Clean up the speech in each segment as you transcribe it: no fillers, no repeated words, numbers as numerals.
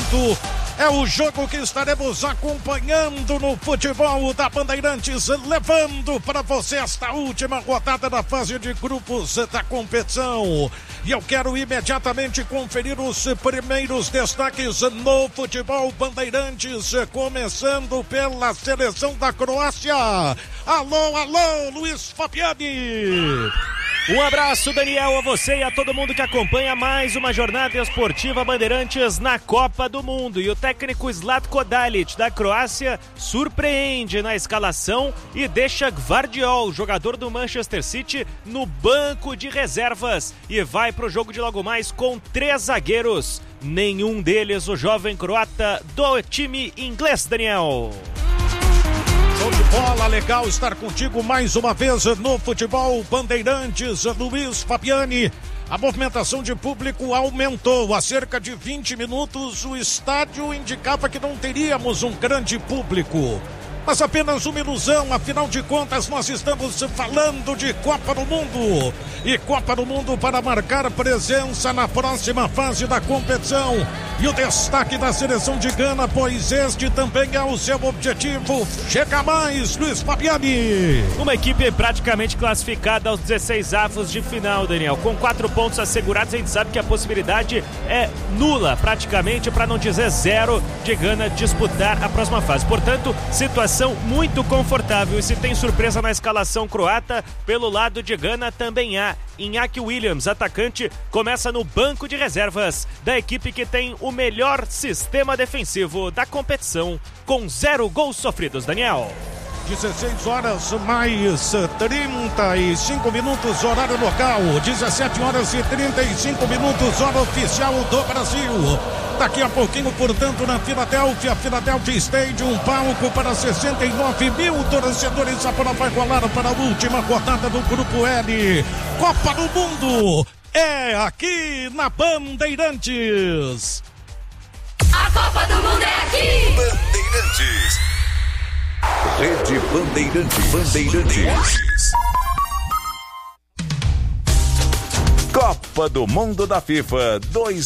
18. É o jogo que estaremos acompanhando no futebol da Bandeirantes, levando para você esta última rodada da fase de grupos da competição. E eu quero imediatamente conferir os primeiros destaques no futebol Bandeirantes, começando pela seleção da Croácia. Alô, Luiz Fabiani. Um abraço, Daniel, a você e a todo mundo que acompanha mais uma jornada esportiva Bandeirantes na Copa do Mundo. E o técnico Zlatko Dalic, da Croácia, surpreende na escalação e deixa Gvardiol, jogador do Manchester City, no banco de reservas. E vai pro jogo de logo mais com 3 zagueiros. Nenhum deles o jovem croata do time inglês, Daniel. Show de bola, legal estar contigo mais uma vez no futebol Bandeirantes. Luiz Fabiani, a movimentação de público aumentou. Há cerca de 20 minutos o estádio indicava que não teríamos um grande público, mas apenas uma ilusão. Afinal de contas, nós estamos falando de Copa do Mundo, e Copa do Mundo para marcar presença na próxima fase da competição. E o destaque da seleção de Gana, pois este também é o seu objetivo. Chega mais, Luiz Fabiani. Uma equipe praticamente classificada aos 16 avos de final, Daniel. Com 4 pontos assegurados, a gente sabe que a possibilidade é nula, praticamente, para não dizer zero, de Gana disputar a próxima fase. Portanto, situação muito confortável. E se tem surpresa na escalação croata, pelo lado de Gana também há. Iñaki Williams, atacante, começa no banco de reservas da equipe que tem o melhor sistema defensivo da competição, com 0 gols sofridos, Daniel. 16 horas mais 35 minutos, horário local. 17 horas e 35 minutos, hora oficial do Brasil. Daqui a pouquinho, portanto, na Philadelphia Stadium, palco para 69 mil torcedores. A bola vai rolar para a última rodada do Grupo L. Copa do Mundo é aqui na Bandeirantes. A Copa do Mundo é aqui. Bandeirantes. Rede Bandeirantes. Copa do Mundo da FIFA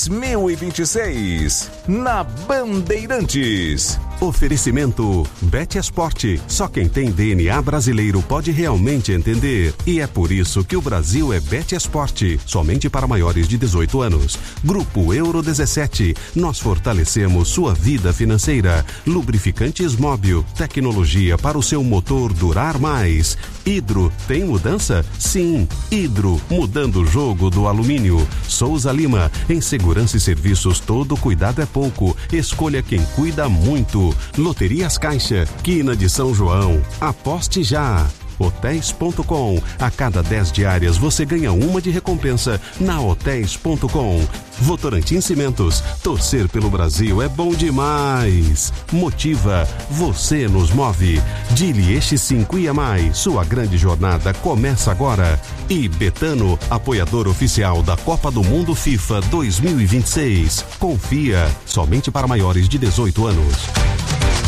2026 na Bandeirantes. Oferecimento Bet Esporte. Só quem tem DNA brasileiro pode realmente entender. E é por isso que o Brasil é Bet Esporte. Somente para maiores de 18 anos. Grupo Euro 17. Nós fortalecemos sua vida financeira. Lubrificantes Móbil. Tecnologia para o seu motor durar mais. Hidro. Tem mudança? Sim. Hidro. Mudando o jogo do alumínio. Souza Lima. Em segurança e serviços, todo cuidado é pouco. Escolha quem cuida muito. Loterias Caixa, Quina de São João. Aposte já. Hotéis.com. A cada 10 diárias você ganha uma de recompensa na Hotéis.com. Votorantim Cimentos. Torcer pelo Brasil é bom demais. Motiva. Você nos move. Dili Eixi 5 IAMAI. Sua grande jornada começa agora. E Betano, apoiador oficial da Copa do Mundo FIFA 2026. Confia. Somente para maiores de 18 anos.